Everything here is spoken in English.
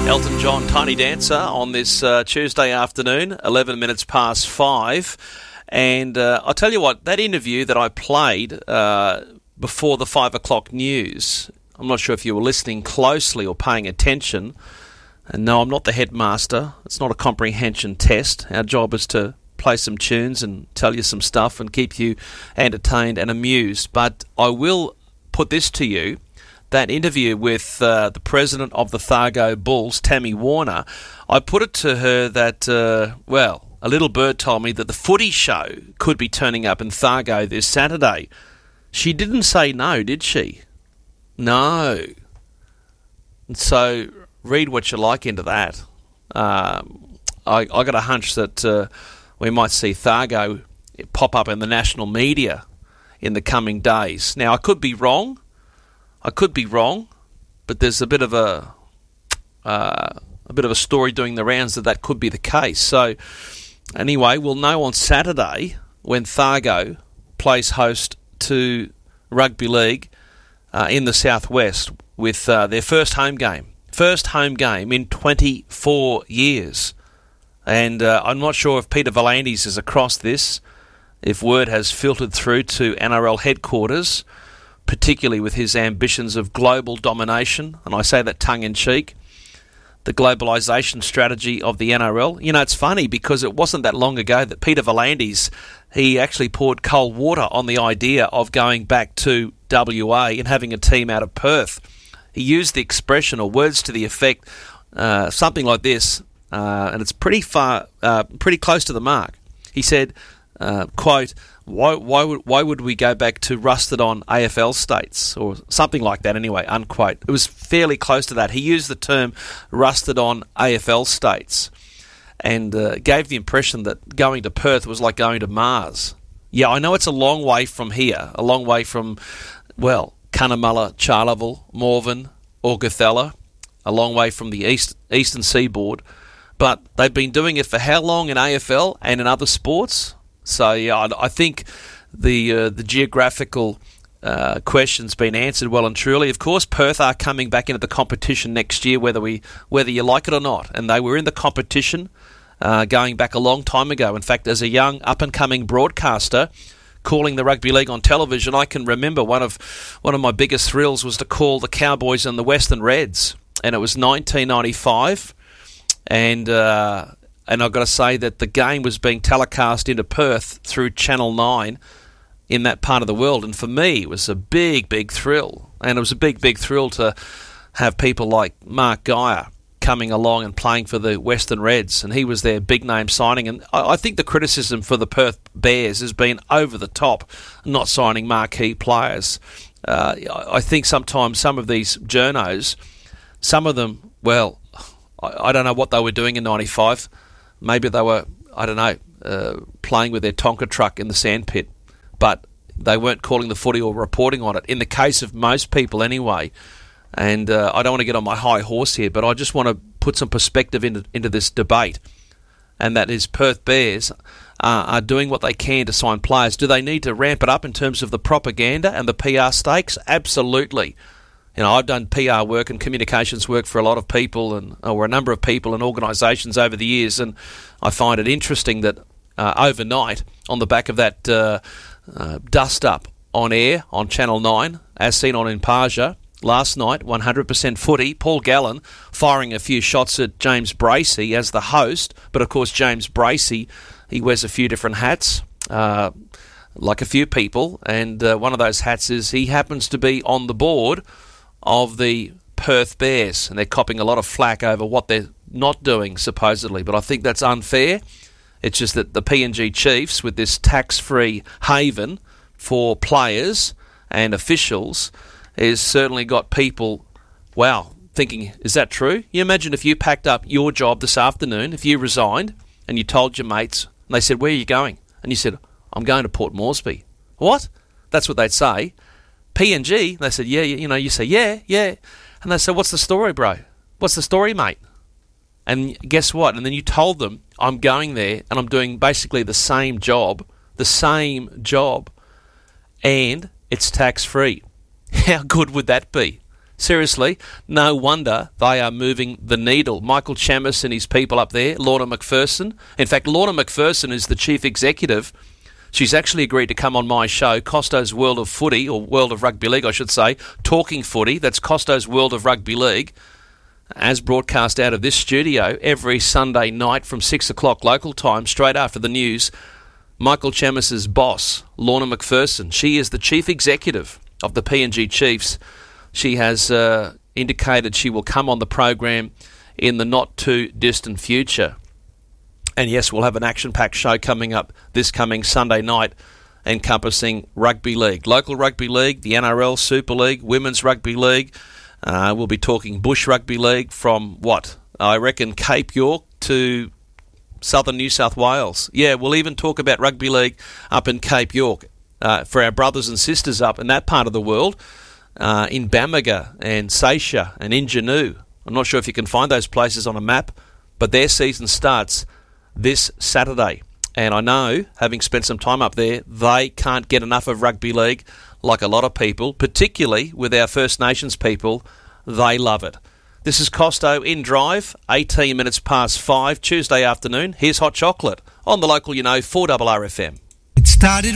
Elton John, Tiny Dancer on this Tuesday afternoon, 11 minutes past 5. And I'll tell you what, that interview that I played before the 5 o'clock news, I'm not sure if you were listening closely or paying attention. And no, I'm not the headmaster. It's not a comprehension test. Our job is to play some tunes and tell you some stuff and keep you entertained and amused. But I will put this to you. That interview with the president of the Thargo Bulls, Tammy Warner, I put it to her that, a little bird told me that the footy show could be turning up in Thargo this Saturday. She didn't say no, did she? No. So read what you like into that. I got a hunch that we might see Thargo pop up in the national media in the coming days. Now, I could be wrong, but there's a bit of a story doing the rounds that could be the case. So, anyway, we'll know on Saturday when Thargo plays host to Rugby League in the Southwest with their first home game in 24 years. And I'm not sure if Peter V'landys is across this, if word has filtered through to NRL headquarters, particularly with his ambitions of global domination, and I say that tongue-in-cheek, the globalisation strategy of the NRL. You know, it's funny because it wasn't that long ago that Peter V'landys, he actually poured cold water on the idea of going back to WA and having a team out of Perth. He used the expression or words to the effect, something like this, and it's pretty close to the mark. He said, quote, Why would we go back to rusted-on AFL states? Or something like that anyway, unquote. It was fairly close to that. He used the term rusted-on AFL states and gave the impression that going to Perth was like going to Mars. Yeah, I know it's a long way from here, a long way from, Cunnamulla, Charleville, Morven, Augathella, a long way from the eastern seaboard. But they've been doing it for how long in AFL and in other sports? So, yeah, I think the geographical question's been answered well and truly. Of course, Perth are coming back into the competition next year, whether you like it or not. And they were in the competition going back a long time ago. In fact, as a young up-and-coming broadcaster calling the rugby league on television, I can remember one of my biggest thrills was to call the Cowboys and the Western Reds. And it was 1995. And I've got to say that the game was being telecast into Perth through Channel 9 in that part of the world. And for me, it was a big, big thrill. And it was a big, big thrill to have people like Mark Geyer coming along and playing for the Western Reds. And he was their big-name signing. And I think the criticism for the Perth Bears has been over the top, not signing marquee players. I think sometimes some of these journos, some of them, I don't know what they were doing in 95. Maybe they were, playing with their Tonka truck in the sandpit, but they weren't calling the footy or reporting on it, in the case of most people anyway. And I don't want to get on my high horse here, but I just want to put some perspective into this debate, and that is Perth Bears are doing what they can to sign players. Do they need to ramp it up in terms of the propaganda and the PR stakes? Absolutely. You know, I've done PR work and communications work for a lot of people or a number of people and organisations over the years, and I find it interesting that overnight, on the back of that dust-up on air on Channel 9, as seen on Impartia, last night, 100% footy, Paul Gallen firing a few shots at James Bracey as the host, but of course James Bracey, he wears a few different hats, like a few people, and one of those hats is he happens to be on the board of the Perth Bears, and they're copping a lot of flack over what they're not doing, supposedly. But I think that's unfair. It's just that the PNG Chiefs, with this tax-free haven for players and officials, has certainly got people, thinking, is that true? You imagine if you packed up your job this afternoon, if you resigned, and you told your mates, and they said, where are you going? And you said, I'm going to Port Moresby. What? That's what they'd say. PNG, they said, yeah, you say, yeah. And they said, what's the story, bro? What's the story, mate? And guess what? And then you told them, I'm going there and I'm doing basically the same job, and it's tax-free. How good would that be? Seriously, no wonder they are moving the needle. Michael Chammas and his people up there, Lorna McPherson. In fact, Lorna McPherson is the chief executive. She's actually agreed to come on my show, Costo's World of Footy, or World of Rugby League, I should say, Talking Footy. That's Costo's World of Rugby League, as broadcast out of this studio every Sunday night from 6 o'clock local time, straight after the news. Michael Chammas' boss, Lorna McPherson, she is the chief executive of the PNG Chiefs. She has indicated she will come on the program in the not-too-distant future. And yes, we'll have an action-packed show coming up this coming Sunday night encompassing rugby league. Local rugby league, the NRL Super League, Women's Rugby League. We'll be talking Bush Rugby League from, I reckon Cape York to southern New South Wales. Yeah, we'll even talk about rugby league up in Cape York for our brothers and sisters up in that part of the world, in Bamaga and Seisha and Injinu. I'm not sure if you can find those places on a map, but their season starts this Saturday. And I know, having spent some time up there, they can't get enough of rugby league like a lot of people, particularly with our First Nations people. They love it. This is Costo in Drive, 18 minutes past 5, Tuesday afternoon. Here's Hot Chocolate on the local, 4RRFM. It started